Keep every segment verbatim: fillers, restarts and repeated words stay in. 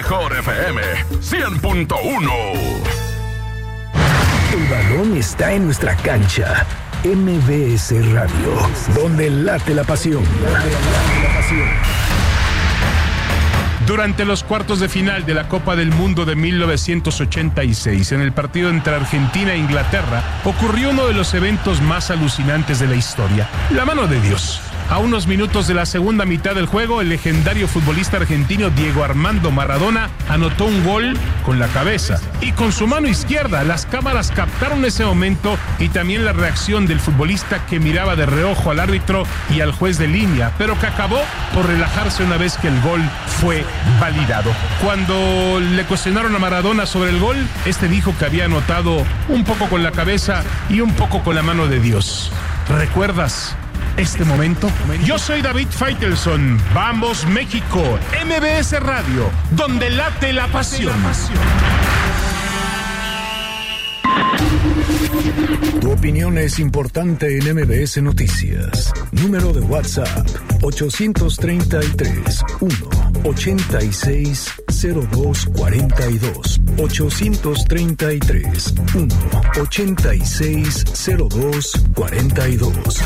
mejor F M cien punto uno. El balón está en nuestra cancha. M B S Radio, donde late la pasión. Durante los cuartos de final de la Copa del Mundo de mil novecientos ochenta y seis, en el partido entre Argentina e Inglaterra, ocurrió uno de los eventos más alucinantes de la historia: la mano de Dios. A unos minutos de la segunda mitad del juego, el legendario futbolista argentino Diego Armando Maradona anotó un gol con la cabeza y con su mano izquierda. Las cámaras captaron ese momento y también la reacción del futbolista, que miraba de reojo al árbitro y al juez de línea, pero que acabó por relajarse una vez que el gol fue validado. Cuando le cuestionaron a Maradona sobre el gol, este dijo que había anotado un poco con la cabeza y un poco con la mano de Dios. ¿Recuerdas este momento? Yo soy David Faitelson. Vamos México, M B S Radio, donde late la pasión. Tu opinión es importante en M B S Noticias. Número de WhatsApp ocho tres tres, uno ochenta y seis, cero dos cuarenta y dos. ocho tres tres, uno ochenta y seis, cero dos cuarenta y dos.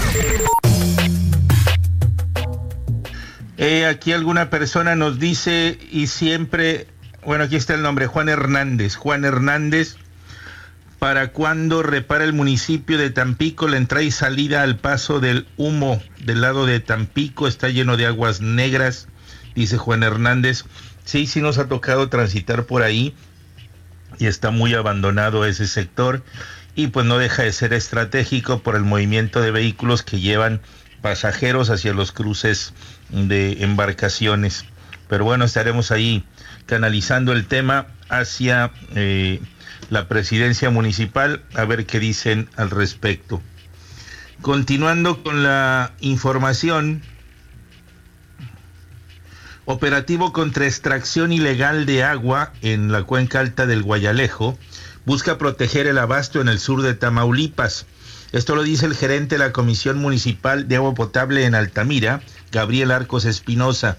Eh, aquí alguna persona nos dice, y siempre, bueno, aquí está el nombre, Juan Hernández. Juan Hernández, ¿para cuándo repara el municipio de Tampico la entrada y salida al paso del Humo del lado de Tampico? Está lleno de aguas negras, dice Juan Hernández. Sí, sí nos ha tocado transitar por ahí y está muy abandonado ese sector, y pues no deja de ser estratégico por el movimiento de vehículos que llevan pasajeros hacia los cruces de embarcaciones. Pero bueno, estaremos ahí canalizando el tema hacia eh, la presidencia municipal, a ver qué dicen al respecto. Continuando con la información, operativo contra extracción ilegal de agua en la cuenca alta del Guayalejo busca proteger el abasto en el sur de Tamaulipas. Esto lo dice el gerente de la Comisión Municipal de Agua Potable en Altamira, Gabriel Arcos Espinosa.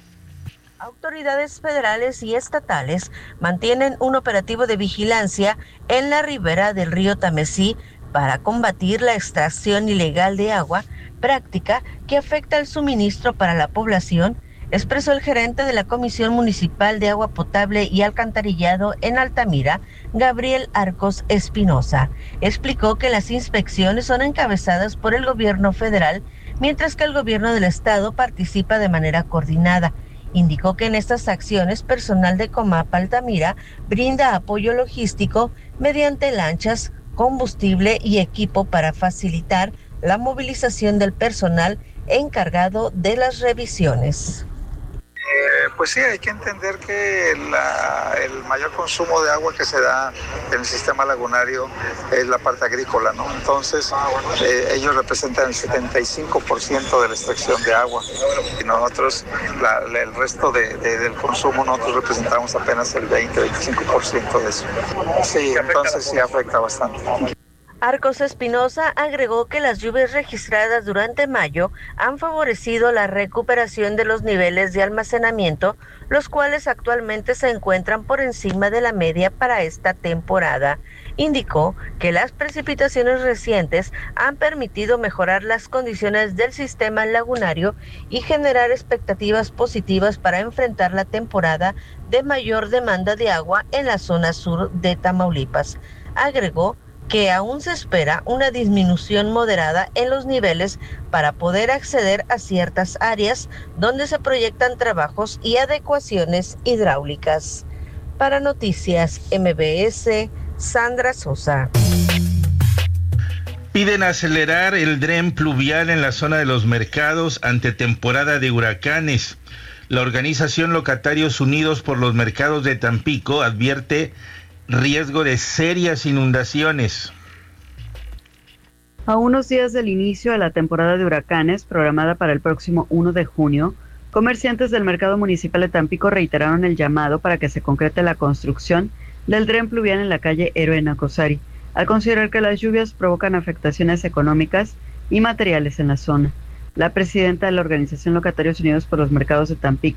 Autoridades federales y estatales mantienen un operativo de vigilancia en la ribera del río Tamesí para combatir la extracción ilegal de agua, práctica que afecta el suministro para la población, expresó el gerente de la Comisión Municipal de Agua Potable y Alcantarillado en Altamira, Gabriel Arcos Espinosa. Explicó que las inspecciones son encabezadas por el gobierno federal, mientras que el gobierno del estado participa de manera coordinada. Indicó que en estas acciones personal de Comapa Altamira brinda apoyo logístico mediante lanchas, combustible y equipo para facilitar la movilización del personal encargado de las revisiones. Eh, pues sí, hay que entender que la, el mayor consumo de agua que se da en el sistema lagunario es la parte agrícola, ¿no? Entonces, eh, ellos representan el setenta y cinco por ciento de la extracción de agua y nosotros, la, la, el resto de, de, del consumo, nosotros representamos apenas el veinte a veinticinco por ciento de eso. Sí, entonces sí afecta bastante. Arcos Espinosa agregó que las lluvias registradas durante mayo han favorecido la recuperación de los niveles de almacenamiento, los cuales actualmente se encuentran por encima de la media para esta temporada. Indicó que las precipitaciones recientes han permitido mejorar las condiciones del sistema lagunario y generar expectativas positivas para enfrentar la temporada de mayor demanda de agua en la zona sur de Tamaulipas. Agregó que aún se espera una disminución moderada en los niveles para poder acceder a ciertas áreas donde se proyectan trabajos y adecuaciones hidráulicas. Para Noticias M B S, Sandra Sosa. Piden acelerar el dren pluvial en la zona de los mercados ante temporada de huracanes. La organización Locatarios Unidos por los Mercados de Tampico advierte riesgo de serias inundaciones. A unos días del inicio de la temporada de huracanes, programada para el próximo primero de junio, comerciantes del mercado municipal de Tampico reiteraron el llamado para que se concrete la construcción del dren pluvial en la calle Héroe Nacosari, al considerar que las lluvias provocan afectaciones económicas y materiales en la zona. La presidenta de la organización Locatarios Unidos por los Mercados de Tampico,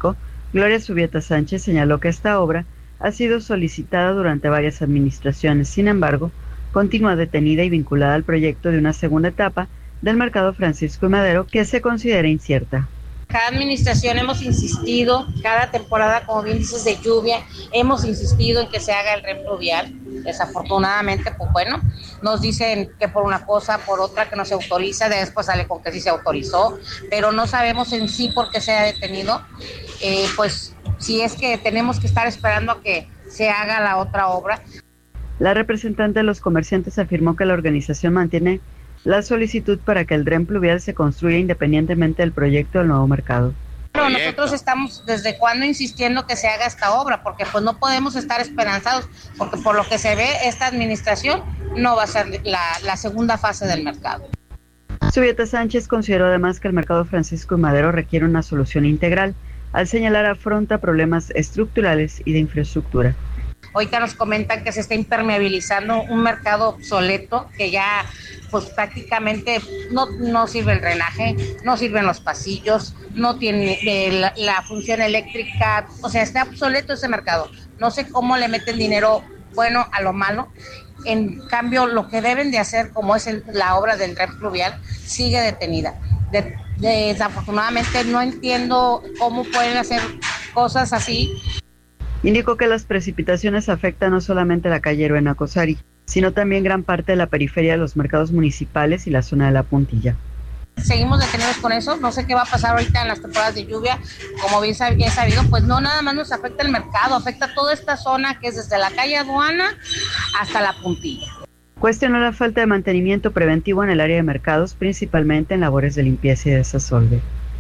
Gloria Zubieta Sánchez señaló que esta obra ha sido solicitada durante varias administraciones, sin embargo, continúa detenida y vinculada al proyecto de una segunda etapa del mercado Francisco y Madero que se considera incierta. Cada administración hemos insistido, cada temporada, como bien dices, de lluvia, hemos insistido en que se haga el REM pluvial. Desafortunadamente, pues bueno, nos dicen que por una cosa, por otra, que no se autoriza, después sale con que sí se autorizó, pero no sabemos en sí por qué se ha detenido. Eh, pues si es que tenemos que estar esperando a que se haga la otra obra. La representante de los comerciantes afirmó que la organización mantiene la solicitud para que el dren pluvial se construya independientemente del proyecto del nuevo mercado. Pero nosotros estamos desde cuando insistiendo que se haga esta obra, porque pues no podemos estar esperanzados, porque por lo que se ve esta administración no va a ser la, la segunda fase del mercado. Zubieta Sánchez consideró además que el mercado Francisco y Madero requiere una solución integral, al señalar afronta problemas estructurales y de infraestructura. Ahorita nos comentan que se está impermeabilizando un mercado obsoleto que ya pues prácticamente no, no sirve el drenaje, no sirven los pasillos, no tiene eh, la, la función eléctrica, o sea, está obsoleto ese mercado. No sé cómo le meten dinero bueno a lo malo. En cambio, lo que deben de hacer, como es el, la obra del REM pluvial, sigue detenida. De, de, desafortunadamente no entiendo cómo pueden hacer cosas así. Indicó que las precipitaciones afectan no solamente la calle Heroena Cosari, sino también gran parte de la periferia de los mercados municipales y la zona de la Puntilla. Seguimos detenidos con eso, no sé qué va a pasar ahorita en las temporadas de lluvia, como bien he sabido, pues no nada más nos afecta el mercado, afecta toda esta zona que es desde la calle Aduana hasta la Puntilla. Cuestionó la falta de mantenimiento preventivo en el área de mercados, principalmente en labores de limpieza y desasolve.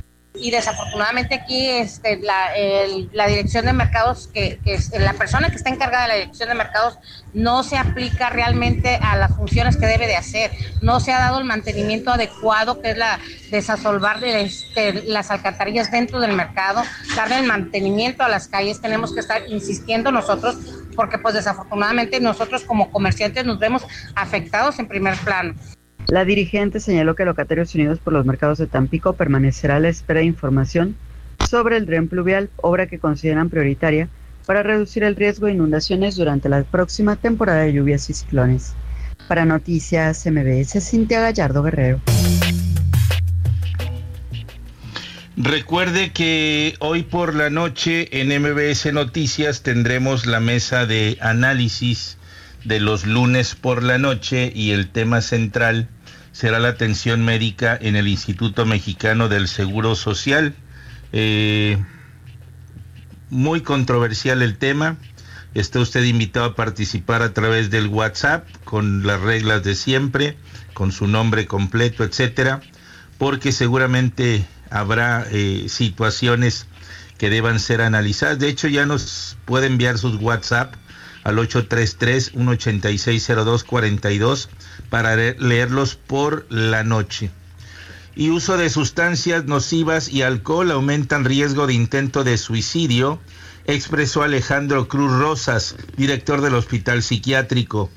Y desafortunadamente aquí este, la, el, la dirección de mercados, que, que es, la persona que está encargada de la dirección de mercados no se aplica realmente a las funciones que debe de hacer, no se ha dado el mantenimiento adecuado, que es la desasolvar de este, las alcantarillas dentro del mercado, darle el mantenimiento a las calles. Tenemos que estar insistiendo nosotros, porque pues desafortunadamente nosotros como comerciantes nos vemos afectados en primer plano. La dirigente señaló que Locatarios Unidos por los Mercados de Tampico permanecerá a la espera de información sobre el dren pluvial, obra que consideran prioritaria para reducir el riesgo de inundaciones durante la próxima temporada de lluvias y ciclones. Para Noticias M B S, Cintia Gallardo Guerrero. Recuerde que hoy por la noche en M B S Noticias tendremos la mesa de análisis de los lunes por la noche y el tema central será la atención médica en el Instituto Mexicano del Seguro Social. Eh, muy controversial el tema. Está usted invitado a participar a través del WhatsApp con las reglas de siempre, con su nombre completo, etcétera, porque seguramente habrá eh, situaciones que deban ser analizadas. De hecho, ya nos puede enviar sus WhatsApp al ocho tres tres, uno ocho seis, cero dos cuatro dos para leerlos por la noche. Y uso de sustancias nocivas y alcohol aumentan riesgo de intento de suicidio, expresó Alejandro Cruz Rosas, director del Hospital Psiquiátrico.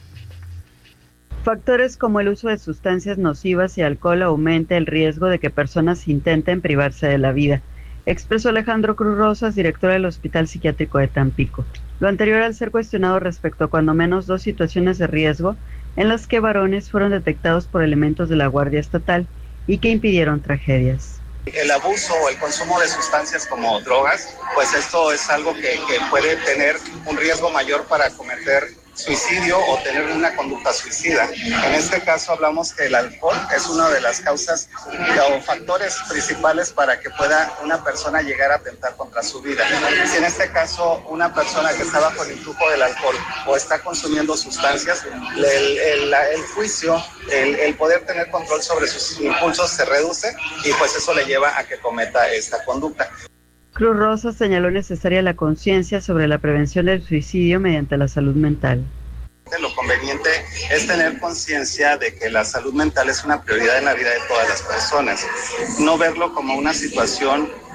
Factores como el uso de sustancias nocivas y alcohol aumenta el riesgo de que personas intenten privarse de la vida, expresó Alejandro Cruz Rosas, director del Hospital Psiquiátrico de Tampico. Lo anterior al ser cuestionado respecto a cuando menos dos situaciones de riesgo en las que varones fueron detectados por elementos de la Guardia Estatal y que impidieron tragedias. El abuso o el consumo de sustancias como drogas, pues esto es algo que, que puede tener un riesgo mayor para cometer suicidio o tener una conducta suicida. En este caso hablamos que el alcohol es una de las causas o factores principales para que pueda una persona llegar a atentar contra su vida. Si en este caso una persona que está bajo el influjo del alcohol o está consumiendo sustancias, el, el, el juicio, el, el poder tener control sobre sus impulsos se reduce y pues eso le lleva a que cometa esta conducta. Cruz Rosa señaló necesaria la conciencia sobre la prevención del suicidio mediante la salud mental. Lo conveniente es tener conciencia de que la salud mental es una prioridad en la vida de todas las personas, no verlo como una situación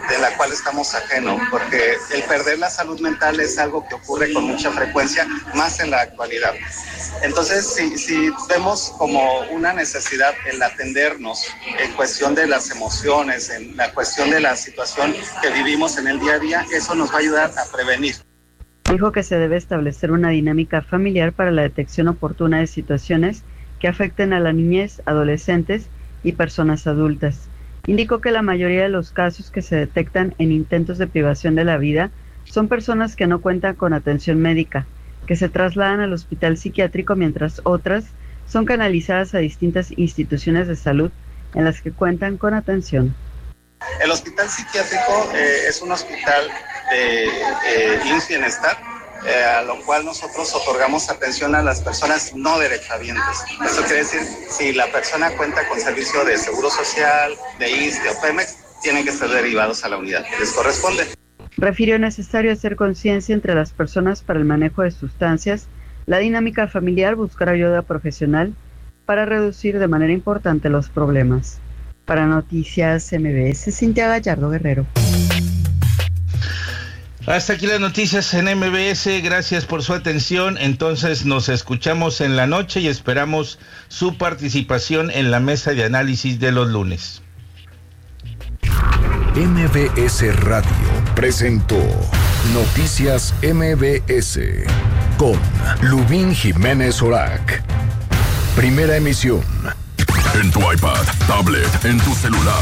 de la cual estamos ajenos, porque el perder la salud mental es algo que ocurre con mucha frecuencia, más en la actualidad. Entonces, si, si vemos como una necesidad el atendernos en cuestión de las emociones, en la cuestión de la situación que vivimos en el día a día, eso nos va a ayudar a prevenir. Dijo que se debe establecer una dinámica familiar para la detección oportuna de situaciones que afecten a la niñez, adolescentes y personas adultas. Indicó que la mayoría de los casos que se detectan en intentos de privación de la vida son personas que no cuentan con atención médica, que se trasladan al hospital psiquiátrico, mientras otras son canalizadas a distintas instituciones de salud en las que cuentan con atención. El hospital psiquiátrico eh, es un hospital de eh, I M S S Bienestar, eh, a lo cual nosotros otorgamos atención a las personas no derechohabientes. Eso quiere decir, si la persona cuenta con servicio de Seguro Social, de I S S S, de Pemex, tienen que ser derivados a la unidad que les corresponde. Refirió necesario hacer conciencia entre las personas para el manejo de sustancias, la dinámica familiar, buscar ayuda profesional para reducir de manera importante los problemas. Para Noticias M B S, Cintia Gallardo Guerrero. Hasta aquí las noticias en M B S, gracias por su atención. Entonces nos escuchamos en la noche y esperamos su participación en la mesa de análisis de los lunes. M B S Radio presentó Noticias M B S con Lubín Jiménez Orac. Primera emisión. En tu iPad, tablet, en tu celular.